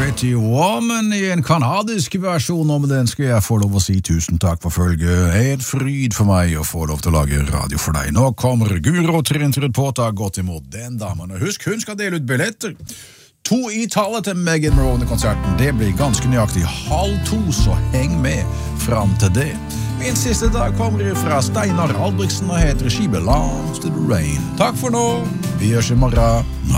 Pretty Woman I en kanadisk versjon, om den skal jeg få lov å si tusen takk for følget. Et fryd for meg å få lov til å lage radio for deg. Nå kommer Guro Trintrud på, ta godt imot den damen. Og husk, hun skal dele ut billetter. 2 I tallet til Megan Maroney-konserten. Det blir ganske nøyaktig 1:30, så heng med fram til det. Min siste dag kommer fra Steinar Albrigtsen og heter She Belongs to the Rain. Takk for nå. Vi høres I morgen.